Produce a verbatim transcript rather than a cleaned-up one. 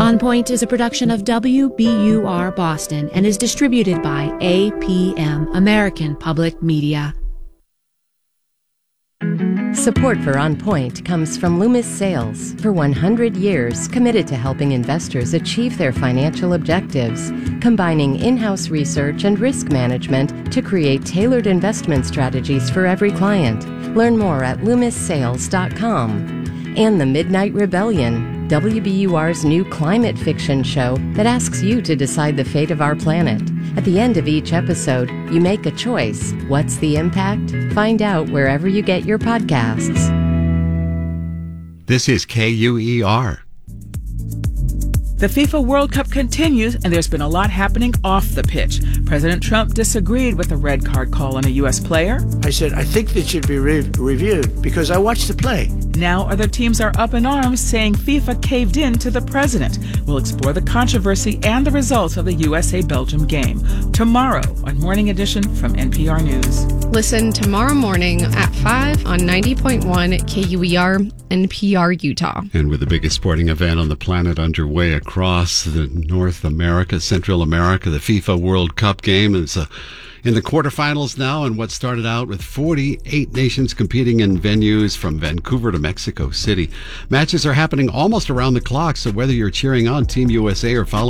On Point is a production of W B U R Boston and is distributed by A P M, American Public Media. Support for On Point comes from Loomis Sales. For one hundred years, committed to helping investors achieve their financial objectives, combining in-house research and risk management to create tailored investment strategies for every client. Learn more at loomis sales dot com. And The Midnight Rebellion, W B U R's new climate fiction show that asks you to decide the fate of our planet. At the end of each episode, you make a choice. What's the impact? Find out wherever you get your podcasts. This is K U E R. The FIFA World Cup continues, and there's been a lot happening off the pitch. President Trump disagreed with a red card call on a U S player. I said, I think this should be re- reviewed because I watched the play. Now other teams are up in arms saying FIFA caved in to the president. We'll explore the controversy and the results of the U S A-Belgium game tomorrow on Morning Edition from N P R News. Listen tomorrow morning at five on ninety point one K U E R, N P R, Utah. And with the biggest sporting event on the planet underway across the North America, Central America, the FIFA World Cup game is uh, in the quarterfinals now, and what started out with forty-eight nations competing in venues from Vancouver to Mexico City. Matches are happening almost around the clock, so whether you're cheering on Team U S A or following